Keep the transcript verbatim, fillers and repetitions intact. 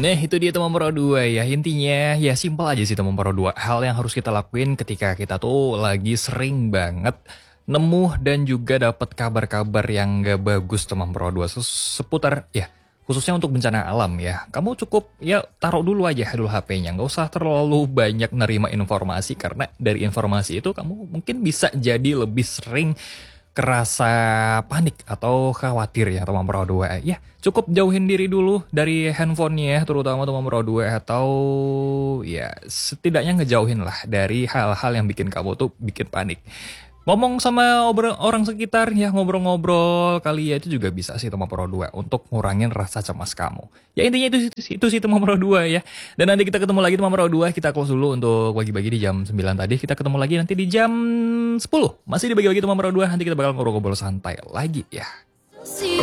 Nah itu dia teman Pro dua ya, intinya ya simpel aja sih teman Pro dua. Hal yang harus kita lakuin ketika kita tuh lagi sering banget nemu dan juga dapat kabar-kabar yang gak bagus teman Pro dua seputar ya, khususnya untuk bencana alam ya. Kamu cukup ya taruh dulu aja dulu H P-nya, nggak usah terlalu banyak nerima informasi, karena dari informasi itu kamu mungkin bisa jadi lebih sering kerasa panik atau khawatir ya teman Pro dua. Ya, cukup jauhin diri dulu dari handphonenya ya, terutama teman Pro dua, atau ya setidaknya ngejauhin lah dari hal-hal yang bikin kamu tuh bikin panik. Ngomong sama obrol, orang sekitar ya, ngobrol-ngobrol kali ya, itu juga bisa sih teman Pro dua untuk ngurangin rasa cemas kamu. Ya intinya itu, itu, itu sih teman Pro dua ya. Dan nanti kita ketemu lagi teman Pro dua, kita close dulu untuk bagi-bagi di jam sembilan tadi. Kita ketemu lagi nanti di jam sepuluh. Masih dibagi-bagi teman Pro dua, nanti kita bakal ngobrol-ngobrol santai lagi ya.